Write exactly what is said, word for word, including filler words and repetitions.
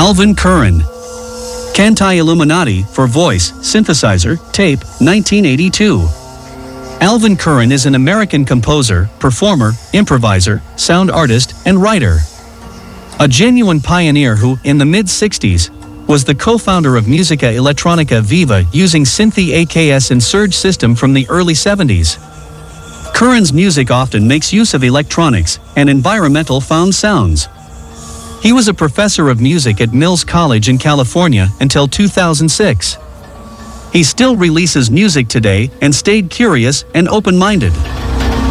Alvin Curran. Cantai Illuminati for voice, synthesizer, tape, nineteen eighty-two. Alvin Curran is an American composer, performer, improviser, sound artist, and writer. A genuine pioneer who, in the mid sixties, was the co-founder of Musica Electronica Viva using Synthi A K S and Surge system from the early seventies. Curran's music often makes use of electronics and environmental found sounds. He was a professor of music at Mills College in California until two thousand six. He still releases music today and stayed curious and open-minded.